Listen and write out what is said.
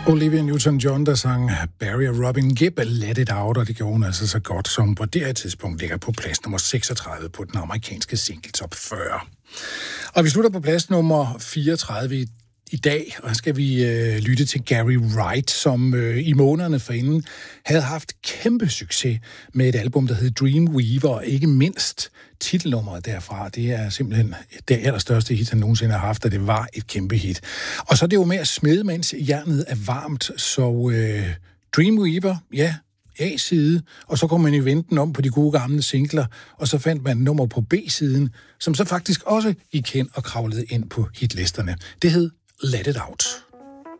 Olivia Newton-John, der sang Barry og Robin Gibb, Let It Out, og det gjorde hun altså så godt, som på det her tidspunkt ligger på plads nummer 36 på den amerikanske single top 40. Og vi slutter på plads nummer 34 i dag, og skal vi lytte til Gary Wright, som i månederne forinden havde haft kæmpe succes med et album, der hed Dreamweaver, og ikke mindst titelnummeret derfra. Det er simpelthen det allerstørste hit, han nogensinde har haft, og det var et kæmpe hit. Og så er det jo med at smede, mens jernet er varmt, så Dreamweaver, ja, A-side, og så kom man i venten om på de gode gamle singler, og så fandt man nummer på B-siden, som så faktisk også gik hen og kravlede ind på hitlisterne. Det hed Let It Out.